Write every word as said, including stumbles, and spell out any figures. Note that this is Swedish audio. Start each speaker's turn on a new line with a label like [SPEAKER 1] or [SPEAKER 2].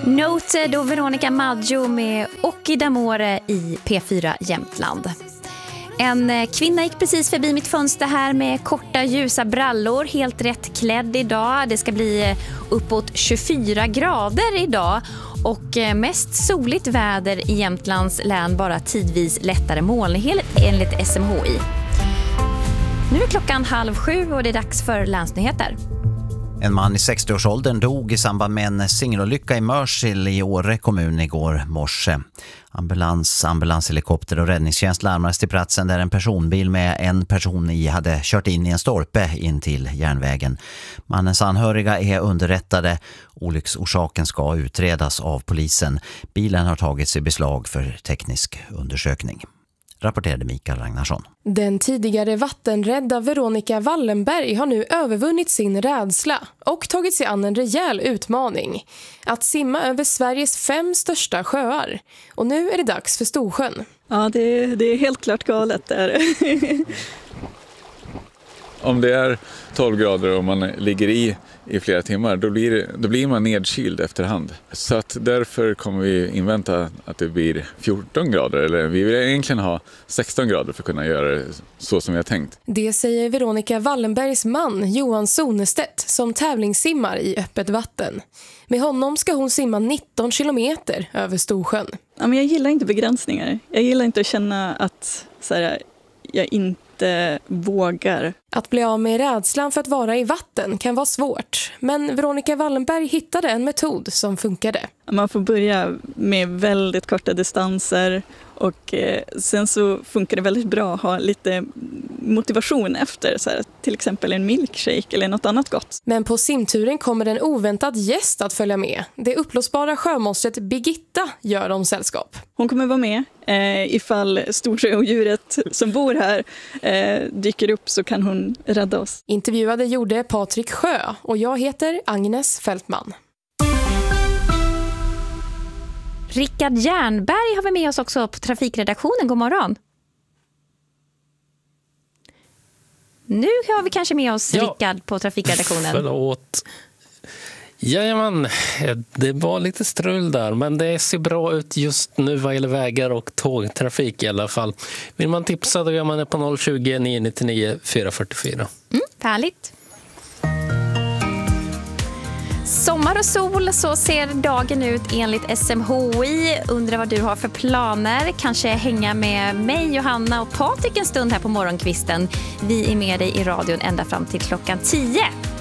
[SPEAKER 1] Noted och Veronica Maggio med Occhi d'amore i P fyra Jämtland. En kvinna gick precis förbi mitt fönster här med korta ljusa brallor, helt rätt klädd idag. Det ska bli uppåt tjugofyra grader idag och mest soligt väder i Jämtlands län, bara tidvis lättare molnighet enligt S M H I. Nu är klockan halv sju och det är dags för länsnyheter.
[SPEAKER 2] En man i sextioårsåldern dog i samband med en singelolycka i Mörsil i Åre kommun igår morse. Ambulans, ambulanshelikopter och räddningstjänst larmades till platsen där en personbil med en person i hade kört in i en stolpe in till järnvägen. Mannens anhöriga är underrättade. Olycksorsaken ska utredas av polisen. Bilen har tagits i beslag för teknisk undersökning. Rapporterade Mikael Ragnarsson.
[SPEAKER 3] Den tidigare vattenrädda Veronica Wallenberg har nu övervunnit sin rädsla och tagit sig an en rejäl utmaning. Att simma över Sveriges fem största sjöar. Och nu är det dags för Storsjön.
[SPEAKER 4] Ja, det är, det är helt klart galet där.
[SPEAKER 5] Om det är tolv grader och man ligger i i flera timmar, då blir, det, då blir man nedkyld efterhand. Så att därför kommer vi invänta att det blir fjorton grader, eller vi vill egentligen ha sexton grader för att kunna göra det så som vi har tänkt.
[SPEAKER 3] Det säger Veronica Wallenbergs man Johan Sonestedt som tävlingssimmar i öppet vatten. Med honom ska hon simma nitton kilometer över Storsjön.
[SPEAKER 4] Ja, men jag gillar inte begränsningar. Jag gillar inte att känna att så här, jag inte vågar.
[SPEAKER 3] Att bli av med rädslan för att vara i vatten kan vara svårt. Men Veronica Wallenberg hittade en metod som funkade.
[SPEAKER 4] Man får börja med väldigt korta distanser och eh, sen så funkar det väldigt bra att ha lite motivation efter, så här, till exempel en milkshake eller något annat gott.
[SPEAKER 3] Men på simturen kommer en oväntad gäst att följa med. Det uppblåsbara sjömonstret Birgitta gör dem sällskap.
[SPEAKER 4] Hon kommer vara med. Eh, ifall storsjöodjuret som bor här eh, dyker upp så kan hon rädda oss.
[SPEAKER 3] Intervjuade gjorde Patrik Sjö och jag heter Agnes Fältman.
[SPEAKER 1] Rickard Jernberg har vi med oss också på trafikredaktionen. God morgon. Nu har vi kanske med oss ja. Rickard på trafikredaktionen.
[SPEAKER 6] Förlåt. Jajamän, det var lite strul där, men det ser bra ut just nu vad gäller vägar och tågtrafik i alla fall. Vill man tipsa då gör man det på noll tjugo, nio nittionio, fyra fyrtiofyra.
[SPEAKER 1] Mm, härligt. Sommar och sol, så ser dagen ut enligt S M H I. Undrar vad du har för planer. Kanske hänga med mig, Johanna och Patrik en stund här på morgonkvisten. Vi är med dig i radion ända fram till klockan tio.